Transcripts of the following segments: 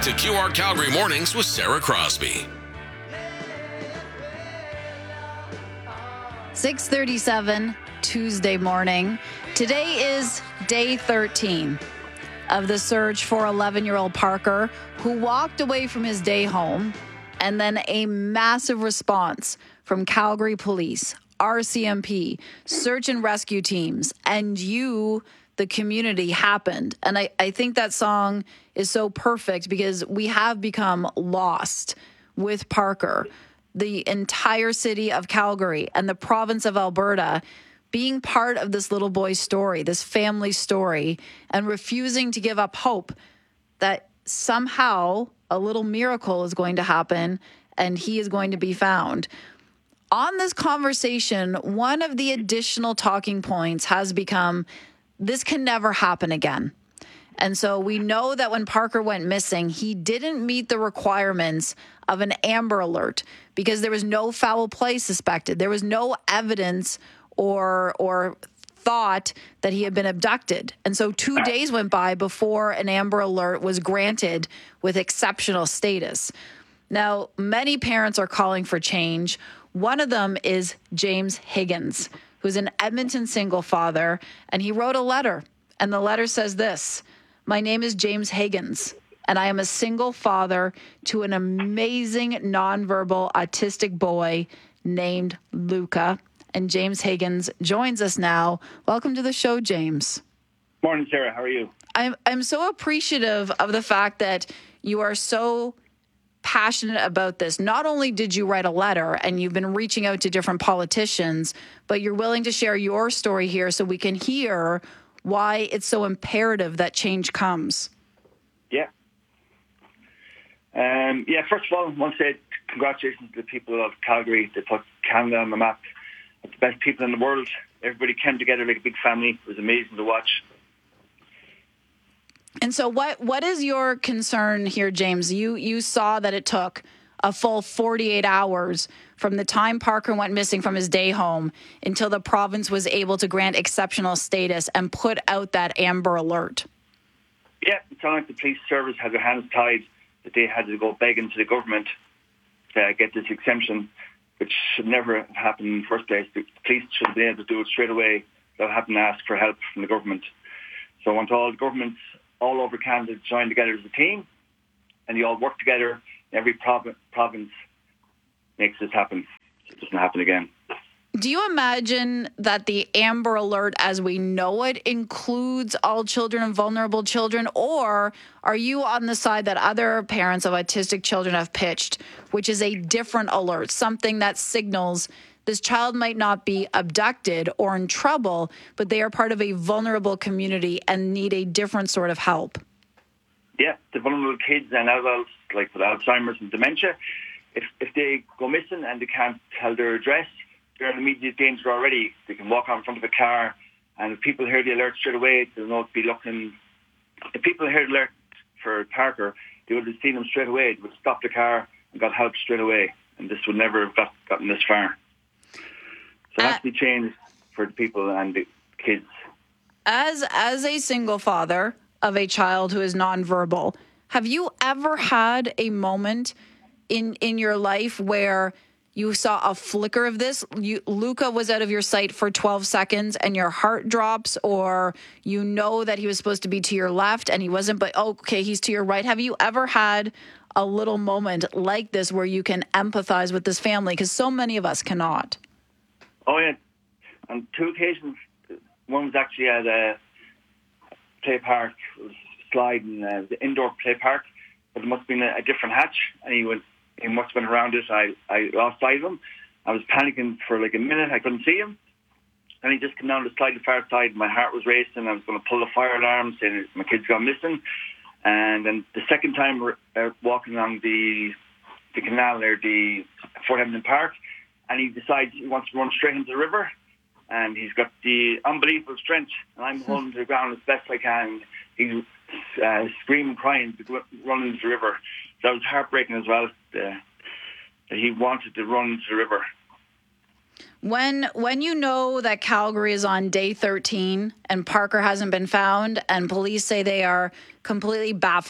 to QR Calgary Mornings with Sarah Crosby. 6:37 Tuesday morning. Today is day 13 of the search for 11-year-old Parker, who walked away from his day home, and then a massive response from Calgary Police, RCMP, search and rescue teams, and you, the community, happened. And I think that song is so perfect because we have become lost with Parker. The entire city of Calgary and the province of Alberta being part of this little boy's story, this family story, and refusing to give up hope that somehow a little miracle is going to happen and he is going to be found. On this conversation, one of the additional talking points has become, this can never happen again. And so we know that when Parker went missing, he didn't meet the requirements of an Amber Alert because there was no foul play suspected. There was no evidence or thought that he had been abducted. And so 2 days went by before an Amber Alert was granted with exceptional status. Now, many parents are calling for change. One of them is James Higgins, who's an Edmonton single father, and he wrote a letter. And the letter says this: "My name is James Higgins, and I am a single father to an amazing nonverbal autistic boy named Luca." And James Higgins joins us now. Welcome to the show, James. Morning, Sarah. How are you? I'm so appreciative of the fact that you are so passionate about this. Not only did you write a letter and you've been reaching out to different politicians, but you're willing to share your story here so we can hear why it's so imperative that change comes. Yeah. First of all, I want to say congratulations to the people of Calgary. They put Canada on the map. It's the best people in the world. Everybody came together like a big family. It was amazing to watch. And so what is your concern here, James? You saw that it took a full 48 hours from the time Parker went missing from his day home until the province was able to grant exceptional status and put out that Amber Alert. Yeah, it sounded like the police service had their hands tied, that they had to go begging to the government to get this exemption, which should never have happened in the first place. The police should have been able to do it straight away without having to ask for help from the government. So I want all the governments all over Canada to join together as a team, and you all work together. Every province makes this happen. So it doesn't happen again. Do you imagine that the Amber Alert as we know it includes all children and vulnerable children, or are you on the side that other parents of autistic children have pitched, which is a different alert, something that signals this child might not be abducted or in trouble, but they are part of a vulnerable community and need a different sort of help? Yeah, the vulnerable kids and adults, like with Alzheimer's and dementia, if they go missing and they can't tell their address, they're in immediate danger already. They can walk out in front of a car, and if people hear the alert straight away, they'll not be looking. If people heard the alert for Parker, they would have seen him straight away. They would have stopped the car and got help straight away, and this would never have gotten this far. So it has to be changed for the people and the kids. As a single father of a child who is nonverbal, have you ever had a moment in your life where you saw a flicker of this? Luca was out of your sight for 12 seconds and your heart drops, or you know that he was supposed to be to your left and he wasn't, but okay, he's to your right. Have you ever had a little moment like this where you can empathize with this family? Because so many of us cannot. Oh, yeah. On 2 occasions. One was actually at a play park. It was sliding, the indoor play park, but it must have been a different hatch, and he must have been around it. I lost sight of him. I was panicking for like a minute. I couldn't see him. And he just came down the slide to the far side. My heart was racing. I was going to pull the fire alarm, saying my kid's gone missing. And then the second time we're walking along the canal near the Fort Edmonton Park, and he decides he wants to run straight into the river. And he's got the unbelievable strength, and I'm holding to the ground as best I can. He's screaming, crying to run into the river. That was heartbreaking as well, that he wanted to run into the river. When you know that Calgary is on day 13 and Parker hasn't been found, and police say they are completely baffled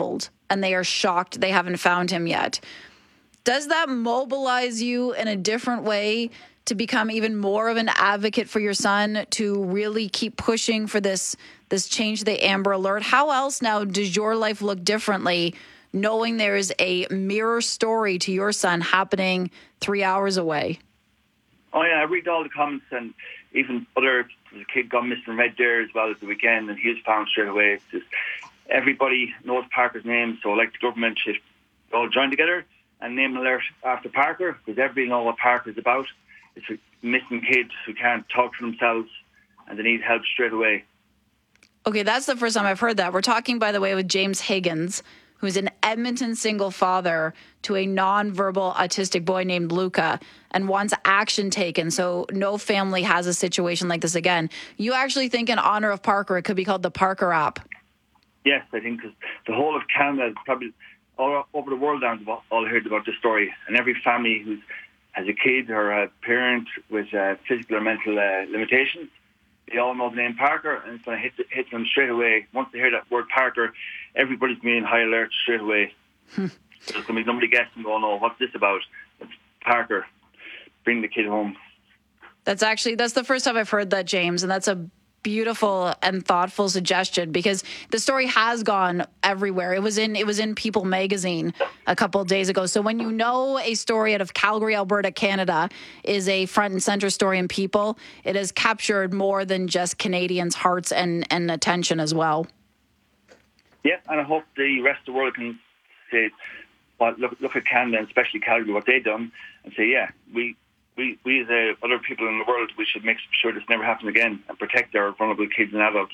and they are shocked they haven't found him yet. Does that mobilize you in a different way to become even more of an advocate for your son, to really keep pushing for this change, the Amber Alert? How else now does your life look differently, knowing there is a mirror story to your son happening 3 hours away? Oh, yeah, I read all the comments, and even there's a kid got missing from Red Deer as well at the weekend, and he was found straight away. It's just, everybody knows Parker's name, so like the government should all join together and name an alert after Parker, because everybody knows what Parker's about. It's missing kids who can't talk for themselves, and they need help straight away. Okay, that's the first time I've heard that. We're talking, by the way, with James Higgins, who's an Edmonton single father to a nonverbal autistic boy named Luca, and wants action taken so no family has a situation like this again. You actually think, in honor of Parker, it could be called the Parker app? Yes, I think, because the whole of Canada, probably all over the world now, have all heard about this story, and every family who has a kid or a parent with physical or mental limitations, they all know the name Parker, and it's going to hit them straight away. Once they hear that word Parker, everybody's being high alert straight away. There's going to be nobody guessing, going, "Oh, what's this about?" It's Parker. Bring the kid home. That's the first time I've heard that, James, and that's a beautiful and thoughtful suggestion, because the story has gone everywhere. It was in People magazine a couple of days ago. So when you know a story out of Calgary, Alberta, Canada is a front and center story in People, it has captured more than just Canadians' hearts and attention as well. Yeah, and I hope the rest of the world can say, well, look at Canada, and especially Calgary, what they've done, and say, yeah, we as other people in the world, we should make sure this never happens again and protect our vulnerable kids and adults.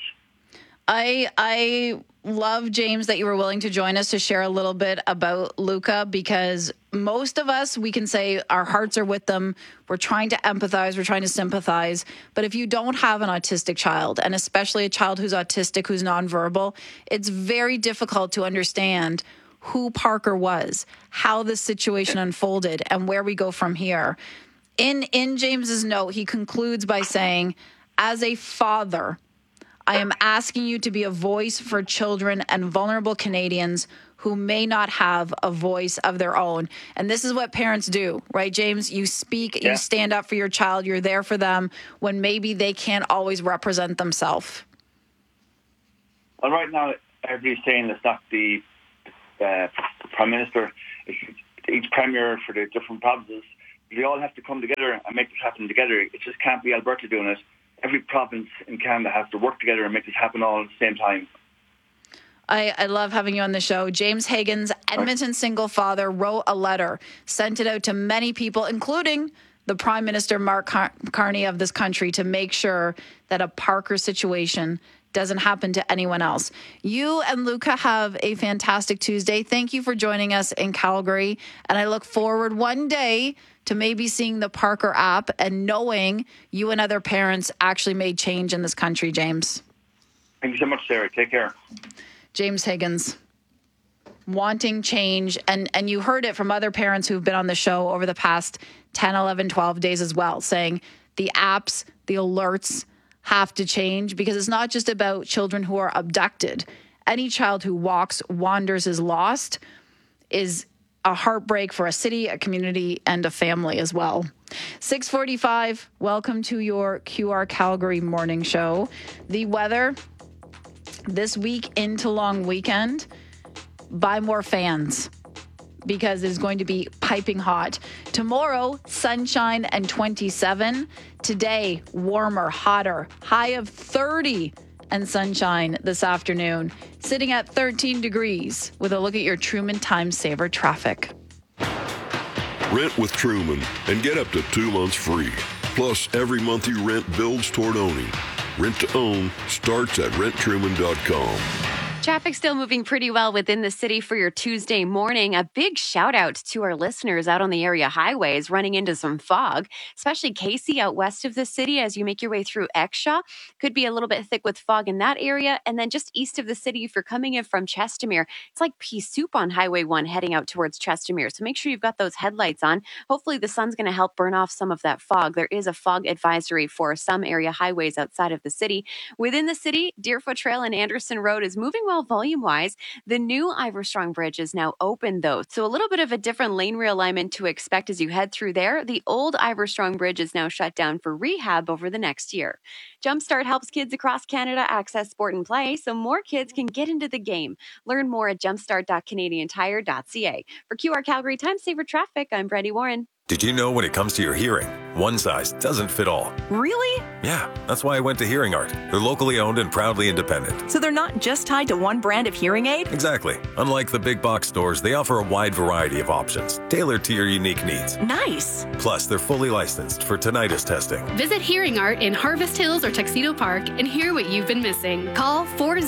I love, James, that you were willing to join us to share a little bit about Luca, because most of us, we can say our hearts are with them. We're trying to empathize. We're trying to sympathize. But if you don't have an autistic child, and especially a child who's autistic, who's nonverbal, it's very difficult to understand who Parker was, how this situation unfolded, and where we go from here. In James's note, he concludes by saying, as a father, I am asking you to be a voice for children and vulnerable Canadians who may not have a voice of their own. And this is what parents do, right, James? You speak, You stand up for your child, you're there for them when maybe they can't always represent themselves. Well, right now, everybody's saying it's not the Prime Minister, it's each Premier for the different provinces. We all have to come together and make this happen together. It just can't be Alberta doing it. Every province in Canada has to work together and make this happen all at the same time. I love having you on the show. James Higgins, Edmonton single father, wrote a letter, sent it out to many people, including the Prime Minister, Mark Carney, of this country, to make sure that a Parker situation doesn't happen to anyone else. You and Luca have a fantastic Tuesday. Thank you for joining us in Calgary. And I look forward one day to maybe seeing the Parker app and knowing you and other parents actually made change in this country, James. Thank you so much, Sarah. Take care. James Higgins, wanting change. And you heard it from other parents who've been on the show over the past 10, 11, 12 days as well, saying the apps, the alerts have to change, because it's not just about children who are abducted. Any child who walks, wanders, is lost is a heartbreak for a city, a community, and a family as well. 6:45, welcome to your QR Calgary morning show. The weather this week into long weekend, buy more fans, because it's going to be piping hot. Tomorrow, sunshine and 27. Today, warmer, hotter, high of 30 and sunshine this afternoon. Sitting at 13 degrees with a look at your Truman Time Saver traffic. Rent with Truman and get up to 2 months free. Plus, every month you rent builds toward owning. Rent to own starts at renttruman.com. Traffic still moving pretty well within the city for your Tuesday morning. A big shout out to our listeners out on the area highways running into some fog, especially Casey out west of the city as you make your way through Exshaw. Could be a little bit thick with fog in that area. And then just east of the city, if you're coming in from Chestermere, it's like pea soup on Highway 1 heading out towards Chestermere. So make sure you've got those headlights on. Hopefully the sun's going to help burn off some of that fog. There is a fog advisory for some area highways outside of the city. Within the city, Deerfoot Trail and Anderson Road is moving well well volume-wise. The new Iverstrong Bridge is now open, though, so a little bit of a different lane realignment to expect as you head through there. The old Iverstrong Bridge is now shut down for rehab over the next year. Jumpstart helps kids across Canada access sport and play so more kids can get into the game. Learn more at jumpstart.canadiantire.ca. For QR Calgary Time Saver Traffic, I'm Brady Warren. Did you know when it comes to your hearing, one size doesn't fit all? Really? Yeah, that's why I went to Hearing Art. They're locally owned and proudly independent. So they're not just tied to one brand of hearing aid? Exactly. Unlike the big box stores, they offer a wide variety of options, tailored to your unique needs. Nice. Plus, they're fully licensed for tinnitus testing. Visit Hearing Art in Harvest Hills or Tuxedo Park and hear what you've been missing. Call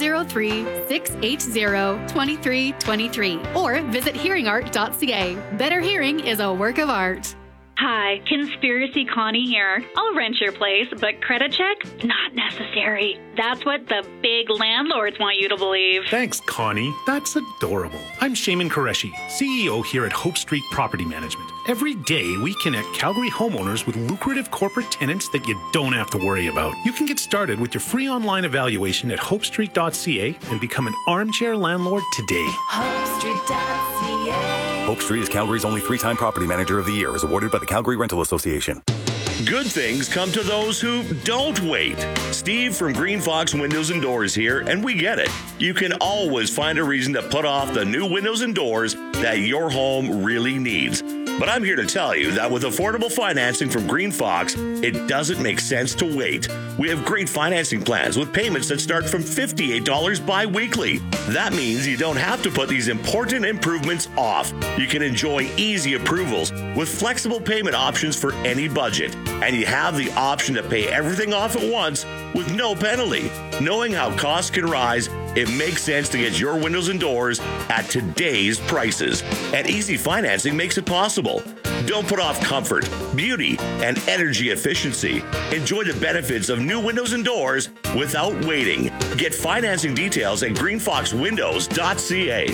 403-680-2323 or visit hearingart.ca. Better hearing is a work of art. Hi, Conspiracy Connie here. I'll rent your place, but credit check? Not necessary. That's what the big landlords want you to believe. Thanks, Connie. That's adorable. I'm Shaman Qureshi, CEO here at Hope Street Property Management. Every day, we connect Calgary homeowners with lucrative corporate tenants that you don't have to worry about. You can get started with your free online evaluation at hopestreet.ca and become an armchair landlord today. HopeStreet.ca. Hope Street is Calgary's only 3-time Property Manager of the Year, as awarded by the Calgary Rental Association. Good things come to those who don't wait. Steve from Green Fox Windows and Doors here, and we get it. You can always find a reason to put off the new windows and doors that your home really needs. But I'm here to tell you that with affordable financing from Green Fox, it doesn't make sense to wait. We have great financing plans with payments that start from $58 bi-weekly. That means you don't have to put these important improvements off. You can enjoy easy approvals with flexible payment options for any budget. And you have the option to pay everything off at once with no penalty. Knowing how costs can rise, it makes sense to get your windows and doors at today's prices. And easy financing makes it possible. Don't put off comfort, beauty, and energy efficiency. Enjoy the benefits of new windows and doors without waiting. Get financing details at greenfoxwindows.ca.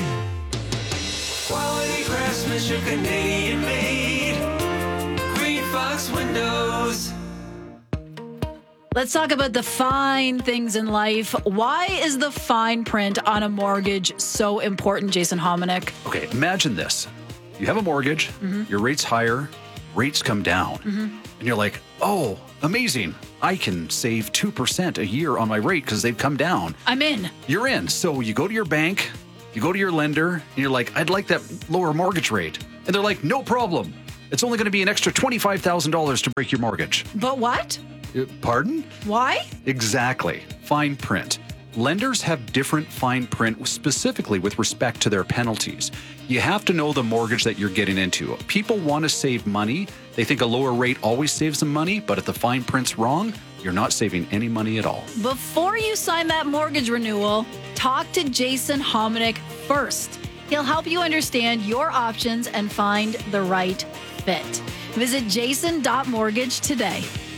Quality craftsmanship, Canadian made. Green Fox Windows. Let's talk about the fine things in life. Why is the fine print on a mortgage so important, Jason Hominick? Okay, imagine this. You have a mortgage, your rate's higher, rates come down, and you're like, oh, amazing. I can save 2% a year on my rate because they've come down. I'm in. You're in. So you go to your bank, you go to your lender, and you're like, I'd like that lower mortgage rate. And they're like, no problem. It's only going to be an extra $25,000 to break your mortgage. But what? Pardon? Why? Exactly. Fine print. Lenders have different fine print specifically with respect to their penalties. You have to know the mortgage that you're getting into. People want to save money. They think a lower rate always saves them money, but if the fine print's wrong, you're not saving any money at all. Before you sign that mortgage renewal, talk to Jason Hominick first. He'll help you understand your options and find the right fit. Visit jason.mortgage today.